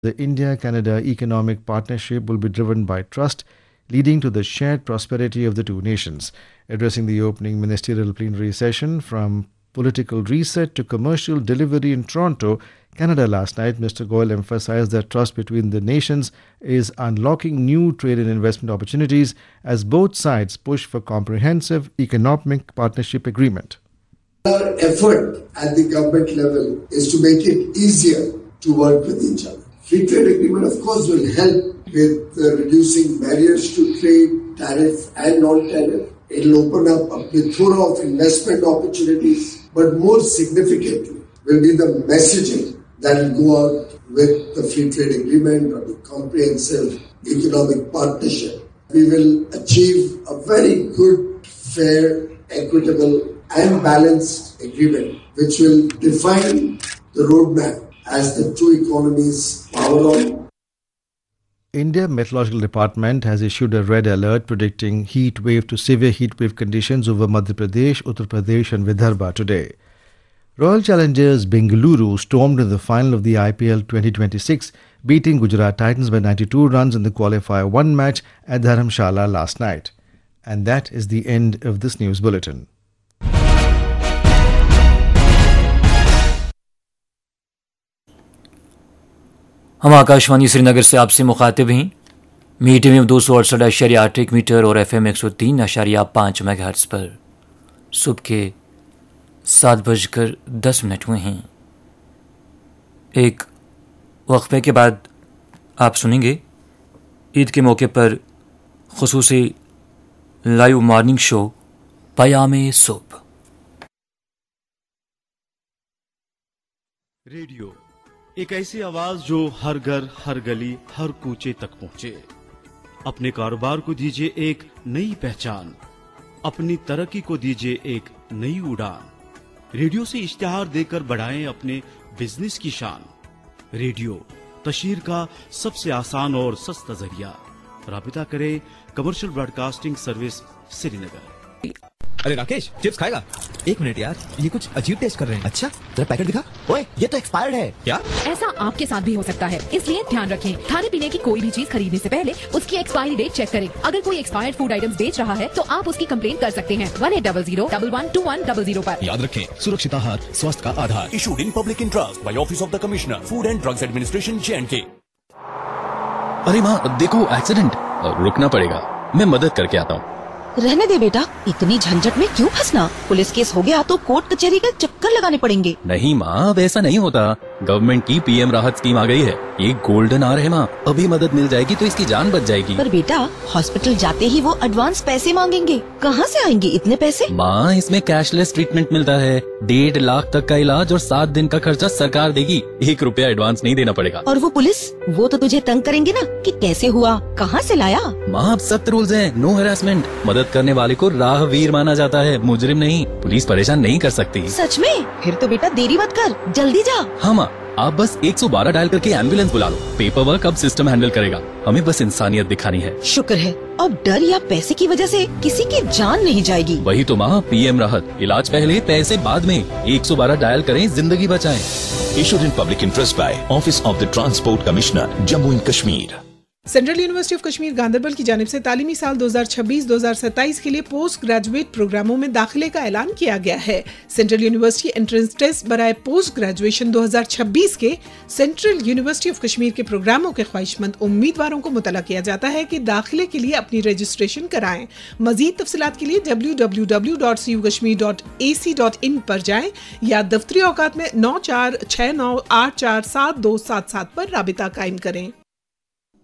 The India-Canada economic partnership will be driven by trust, leading to the shared prosperity of the two nations. Addressing the opening ministerial plenary session from political reset to commercial delivery in Toronto, Canada last night, Mr. Goyal emphasized that trust between the nations is unlocking new trade and investment opportunities as both sides push for comprehensive economic partnership agreement. Our effort at the government level is to make it easier to work with each other. Free trade agreement, of course, will help with reducing barriers to trade, tariff and non-tariff. It will open up a plethora of investment opportunities, but more significantly will be the messaging that will go out with the free trade agreement or the comprehensive economic partnership. We will achieve a very good, fair, equitable and balanced agreement which will define the roadmap as the two economies power on. India Meteorological Department has issued a red alert predicting heat wave to severe heat wave conditions over Madhya Pradesh, Uttar Pradesh and Vidarbha today. Royal Challengers Bengaluru stormed in the final of the IPL 2026, beating Gujarat Titans by 92 runs in the qualifier 1 match at Dharamshala last night. And that is the end of this news bulletin. हम आकाशवाणी श्रीनगर से आपसे मुखातिब हैं medium wave 268.8 metre और FM 103.5 megahertz पर। सुबह के 7:10 हुए हैं। एक वक्फे के बाद आप सुनेंगे ईद के मौके पर खुसूसी लाइव मॉर्निंग शो पयामे सुबह। रेडियो एक ऐसी आवाज जो हर घर, हर गली, हर कूचे तक पहुंचे। अपने कारोबार को दीजिए एक नई पहचान, अपनी तरक्की को दीजिए एक नई उड़ान। रेडियो से इश्तिहार देकर बढ़ाएं अपने बिजनेस की शान। रेडियो तशहीर का सबसे आसान और सस्ता जरिया। राबिता करें कमर्शियल ब्रॉडकास्टिंग सर्विस श्रीनगर। अरे राकेश, चिप्स खाएगा? एक मिनट यार, ये कुछ अजीब टेस्ट कर रहे हैं। अच्छा, जरा पैकेट दिखा। ओए, ये तो एक्सपायर्ड है। क्या? ऐसा आपके साथ भी हो सकता है, इसलिए ध्यान रखें। खाने पीने की कोई भी चीज खरीदने से पहले उसकी एक्सपायरी डेट चेक करें। अगर कोई एक्सपायर्ड फूड आइटम्स बेच रहा है तो आप उसकी कंप्लेंट कर सकते हैं 1800-112100 पर। याद रखें, सुरक्षित आहार स्वास्थ्य का आधार। Issued in public interest by Office of the Commissioner, Food and Drugs Administration, J&K। अरे माँ, देखो एक्सीडेंट। रुकना पड़ेगा, मैं मदद करके आता हूँ। रहने दे बेटा, इतनी झंझट में क्यों फंसना? पुलिस केस हो गया तो कोर्ट कचहरी का चक्कर लगाने पड़ेंगे। नहीं माँ, अब ऐसा नहीं होता। गवर्नमेंट की PM राहत स्कीम आ गई है। ये गोल्डन आवर है माँ, अभी मदद मिल जाएगी तो इसकी जान बच जाएगी। पर बेटा, हॉस्पिटल जाते ही वो एडवांस पैसे मांगेंगे, कहाँ से आएंगे इतने पैसे? माँ, इसमें कैशलेस ट्रीटमेंट मिलता है। 1.5 लाख तक का इलाज और 7 दिन का खर्चा सरकार देगी। 1 रुपया एडवांस नहीं देना पड़ेगा। और वो पुलिस, वो तो तुझे तंग करेंगे ना कि कैसे हुआ, कहाँ से लाया? माँ, अब सख्त रूल्स हैं, नो हैरेसमेंट। मदद करने वाले को राहवीर माना जाता है, मुजरिम नहीं। पुलिस परेशान नहीं कर सकती। सच में? फिर तो बेटा देरी मत कर, जल्दी जा। हाँ माँ, आप बस 112 डायल करके एम्बुलेंस बुला लो। पेपर वर्क अब सिस्टम हैंडल करेगा, हमें बस इंसानियत दिखानी है। शुक्र है, अब डर या पैसे की वजह से किसी की जान नहीं जाएगी। वही तो माँ, PM राहत, इलाज पहले पैसे बाद में। 112 डायल करें, जिंदगी बचाएं। Issued in public interest by Office of the Transport Commissioner, Jammu and Kashmir। Central university of Kashmir Ganderbal की जानिब से तालीमी साल 2026-2027 के लिए पोस्ट ग्रेजुएट प्रोग्रामों में दाखिले का ऐलान किया गया है। सेंट्रल यूनिवर्सिटी एंट्रेंस टेस्ट बराए पोस्ट ग्रेजुएशन 2026 के सेंट्रल यूनिवर्सिटी ऑफ कश्मीर के प्रोग्रामों के ख्वाहिशमंद उम्मीदवारों को मुतला किया जाता है कि दाखिले के लिए अपनी रजिस्ट्रेशन कराएं। मजीद तफसीलात के लिए www.cukashmir.ac.in पर जाएं या दफ्तरी औकात में 9469847277 पर राबिता कायम करें।